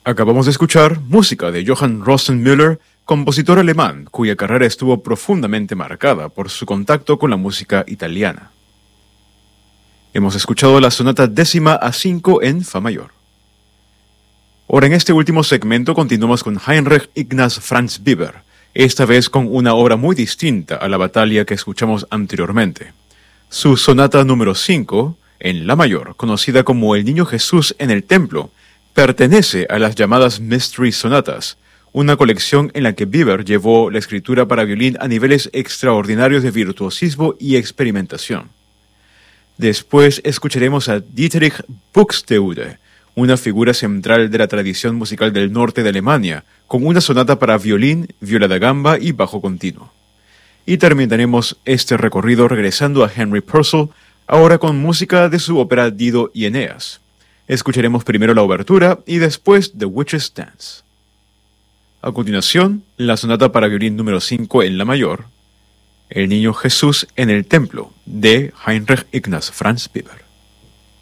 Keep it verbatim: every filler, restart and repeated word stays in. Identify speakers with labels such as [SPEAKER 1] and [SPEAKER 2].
[SPEAKER 1] Acabamos de escuchar música de Johann Rosenmüller, compositor alemán cuya carrera estuvo profundamente marcada por su contacto con la música italiana. Hemos escuchado la sonata décima a cinco en fa mayor. Ahora en este último segmento continuamos con Heinrich Ignaz Franz Biber, esta vez con una obra muy distinta a la batalla que escuchamos anteriormente. Su sonata número cinco, en la mayor, conocida como El Niño Jesús en el Templo, pertenece a las llamadas Mystery Sonatas, una colección en la que Biber llevó la escritura para violín a niveles extraordinarios de virtuosismo y experimentación. Después escucharemos a Dietrich Buxtehude, una figura central de la tradición musical del norte de Alemania, con una sonata para violín, viola da gamba y bajo continuo. Y terminaremos este recorrido regresando a Henry Purcell, ahora con música de su ópera Dido y Eneas. Escucharemos primero la obertura y después The Witch's Dance. A continuación, la sonata para violín número cinco en la mayor, El Niño Jesús en el Templo, de Heinrich Ignaz Franz Biber.